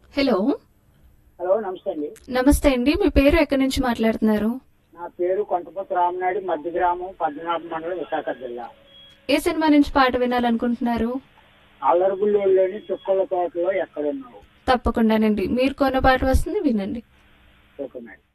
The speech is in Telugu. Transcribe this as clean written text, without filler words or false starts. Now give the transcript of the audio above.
హలో. హలో, నమస్తే అండి. నమస్తే అండి. మీ పేరు ఎక్కడి నుంచి మాట్లాడుతున్నారు? నా పేరు కొంటపతి రామనాయుడు, మధ్య గ్రామం, పద్మనాభ మండలం, విశాఖ జిల్లా. ఏ సినిమా నుంచి పాట వినాలనుకుంటున్నారు? అల్లరుగుల్లోని చుక్కల తోటలో ఎక్కడున్నావు. తప్పకుండానండి. మీరు కొన్న పాట వస్తుంది, వినండి. Okay madam.